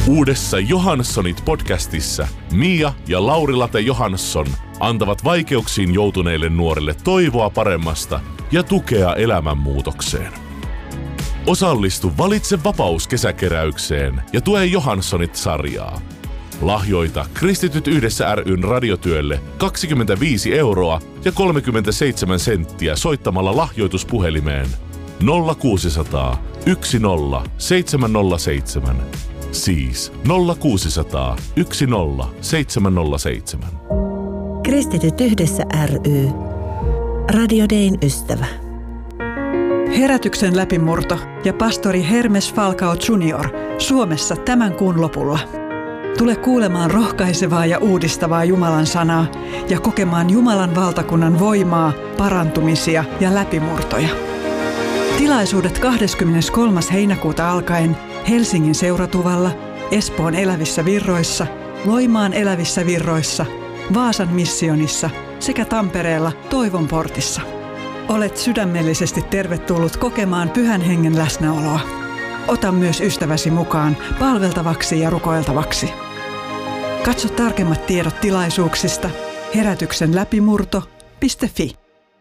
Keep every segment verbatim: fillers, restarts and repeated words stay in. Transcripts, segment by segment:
Uudessa Johanssonit-podcastissa Mia ja Lauri-Late Johansson antavat vaikeuksiin joutuneille nuorille toivoa paremmasta ja tukea elämänmuutokseen. Osallistu Valitse vapaus -kesäkeräykseen ja tue Johanssonit-sarjaa. Lahjoita Kristityt yhdessä ry:n radiotyölle kaksikymmentäviisi euroa ja kolmekymmentäseitsemän senttiä soittamalla lahjoituspuhelimeen nolla kuusisataa yksi nolla seitsemän nolla seitsemän. Siis nolla kuusisataa yksi nolla seitsemän nolla seitsemän. Kristityt yhdessä ry. Radio Dayn ystävä. Herätyksen läpimurto ja pastori Hermes Falcao junior Suomessa tämän kuun lopulla. Tule kuulemaan rohkaisevaa ja uudistavaa Jumalan sanaa ja kokemaan Jumalan valtakunnan voimaa, parantumisia ja läpimurtoja. Tilaisuudet kahdeskymmeneskolmas heinäkuuta alkaen Helsingin Seuratuvalla, Espoon Elävissä Virroissa, Loimaan Elävissä Virroissa, Vaasan missionissa sekä Tampereella Toivon portissa. Olet sydämellisesti tervetullut kokemaan Pyhän Hengen läsnäoloa. Ota myös ystäväsi mukaan palveltavaksi ja rukoiltavaksi. Katso tarkemmat tiedot tilaisuuksista herätyksen läpimurto piste fi.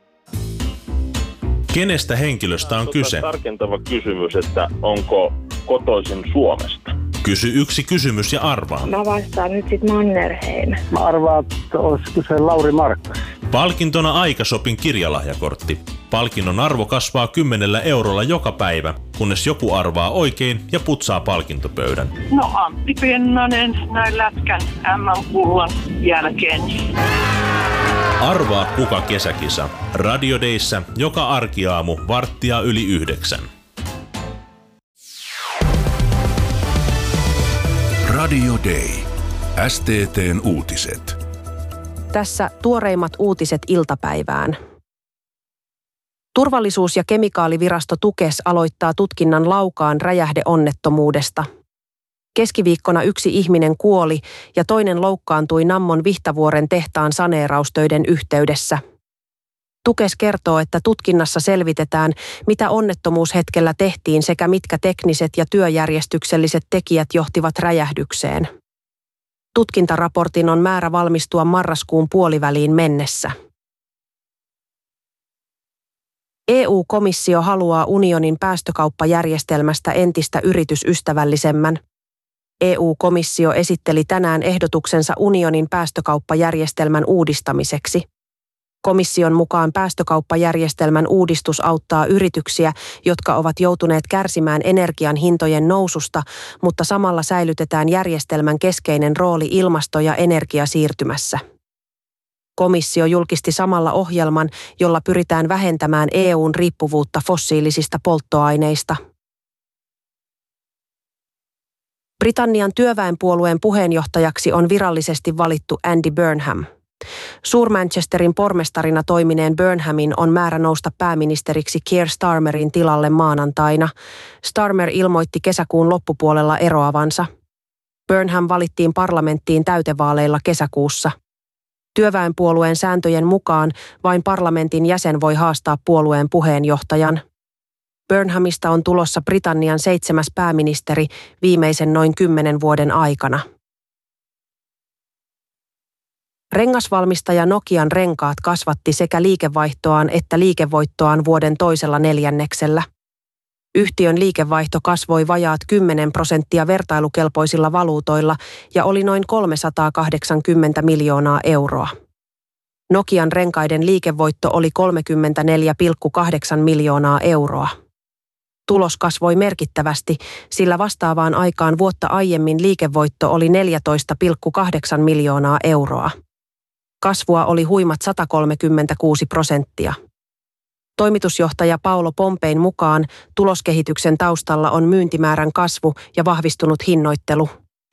Kenestä henkilöstä on kyse? Tarkentava kysymys, että onko kotoisin Suomesta? Kysy yksi kysymys ja arvaa. Mä vastaan nyt sit Mannerheim. Mä arvaan, että olisiko se Lauri Markkas. Palkintona Aikasopin kirjalahjakortti. Palkinnon arvo kasvaa kymmenellä eurolla joka päivä, kunnes joku arvaa oikein ja putsaa palkintopöydän. No Antti Pennanen näin lätkän äm äm-kullan jälkeen. Arvaa kuka kesäkisa. Radio Dayssä joka arkiaamu varttia yli yhdeksän. Radio Day. S T T:n uutiset. Tässä tuoreimmat uutiset iltapäivään. Turvallisuus- ja kemikaalivirasto Tukes aloittaa tutkinnan Laukaan räjähdeonnettomuudesta. Keskiviikkona yksi ihminen kuoli ja toinen loukkaantui Nammon Vihtavuoren tehtaan saneeraustöiden yhteydessä. Tukes kertoo, että tutkinnassa selvitetään, mitä onnettomuushetkellä tehtiin sekä mitkä tekniset ja työjärjestykselliset tekijät johtivat räjähdykseen. Tutkintaraportin on määrä valmistua marraskuun puoliväliin mennessä. E U-komissio haluaa unionin päästökauppajärjestelmästä entistä yritysystävällisemmän. E U-komissio esitteli tänään ehdotuksensa unionin päästökauppajärjestelmän uudistamiseksi. Komission mukaan päästökauppajärjestelmän uudistus auttaa yrityksiä, jotka ovat joutuneet kärsimään energian hintojen noususta, mutta samalla säilytetään järjestelmän keskeinen rooli ilmasto- ja energiasiirtymässä. Komissio julkisti samalla ohjelman, jolla pyritään vähentämään E U:n riippuvuutta fossiilisista polttoaineista. Britannian työväenpuolueen puheenjohtajaksi on virallisesti valittu Andy Burnham. Suur-Manchesterin pormestarina toimineen Burnhamin on määrä nousta pääministeriksi Keir Starmerin tilalle maanantaina. Starmer ilmoitti kesäkuun loppupuolella eroavansa. Burnham valittiin parlamenttiin täytevaaleilla kesäkuussa. Työväenpuolueen sääntöjen mukaan vain parlamentin jäsen voi haastaa puolueen puheenjohtajan. Burnhamista on tulossa Britannian seitsemäs pääministeri viimeisen noin kymmenen vuoden aikana. Rengasvalmistaja Nokian Renkaat kasvatti sekä liikevaihtoaan että liikevoittoaan vuoden toisella neljänneksellä. Yhtiön liikevaihto kasvoi vajaat kymmenen prosenttia vertailukelpoisilla valuutoilla ja oli noin kolmesataakahdeksankymmentä miljoonaa euroa. Nokian renkaiden liikevoitto oli kolmekymmentäneljä pilkku kahdeksan miljoonaa euroa. Tulos kasvoi merkittävästi, sillä vastaavaan aikaan vuotta aiemmin liikevoitto oli neljätoista pilkku kahdeksan miljoonaa euroa. Kasvua oli huimat sata kolmekymmentäkuusi prosenttia. Toimitusjohtaja Paolo Pompein mukaan tuloskehityksen taustalla on myyntimäärän kasvu ja vahvistunut hinnoittelu.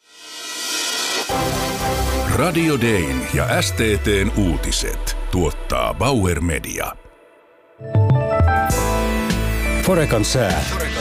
Radio Dayn ja S T T:n uutiset tuottaa Bauer Media. Forekan sää.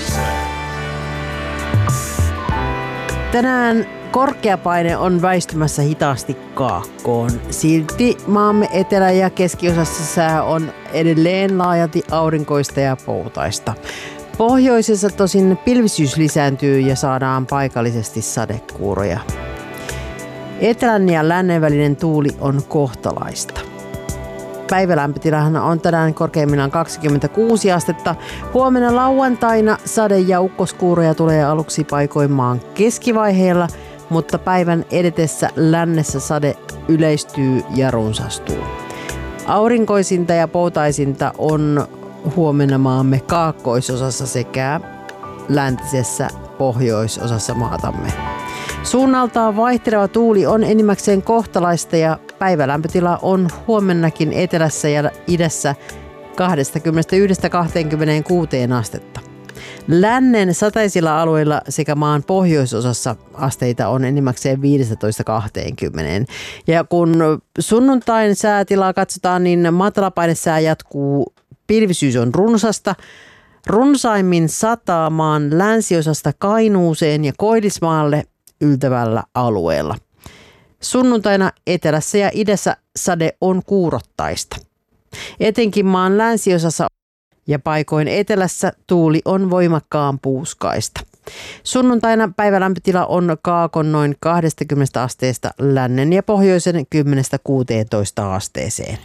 Tänään korkeapaine on väistymässä hitaasti kaakkoon. Silti maamme etelä- ja keskiosassa sää on edelleen laajalti aurinkoista ja poutaista. Pohjoisessa tosin pilvisyys lisääntyy ja saadaan paikallisesti sadekuuroja. Etelän ja lännen välinen tuuli on kohtalaista. Päivälämpötilahan on tänään korkeimmillaan kaksikymmentäkuusi astetta. Huomenna lauantaina sade- ja ukkoskuuroja tulee aluksi paikoimaan keskivaiheella, mutta päivän edetessä lännessä sade yleistyy ja runsastuu. Aurinkoisinta ja poutaisinta on huomenna maamme kaakkoisosassa sekä läntisessä pohjoisosassa maatamme. Suunnaltaan vaihteleva tuuli on enimmäkseen kohtalaista ja päivälämpötila on huomennakin etelässä ja idässä kaksikymmentäyksi kaksikymmentäkuusi astetta. Lännen sateisilla alueilla sekä maan pohjoisosassa asteita on enimmäkseen viisitoista kaksikymmentä. Ja kun sunnuntain säätilaa katsotaan, niin matalapainesää jatkuu, pilvisyys on runsasta. Runsaimmin sataa maan länsiosasta Kainuuseen ja Koillismaalle yltävällä alueella. Sunnuntaina etelässä ja idässä sade on kuurottaista. Etenkin maan länsiosassa ja paikoin etelässä tuuli on voimakkaan puuskaista. Sunnuntaina päivälämpötila on kaakon noin kaksikymmentä asteesta lännen ja pohjoisen kymmenestä kuuteentoista asteeseen.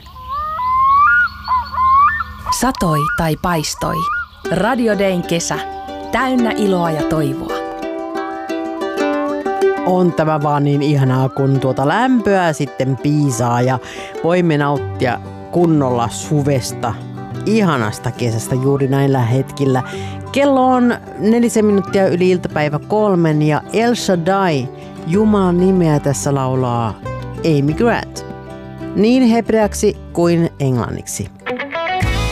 Satoi tai paistoi. Radio Dayn kesä. Täynnä iloa ja toivoa. On tämä vaan niin ihanaa, kun tuota lämpöä sitten piisaa ja voimme nauttia kunnolla suvesta, ihanasta kesästä juuri näillä hetkillä. Kello on nelisen minuuttia yli iltapäivä kolmen ja El Shaddai, Jumalan nimeä tässä laulaa Amy Grant. Niin hebreaksi kuin englanniksi.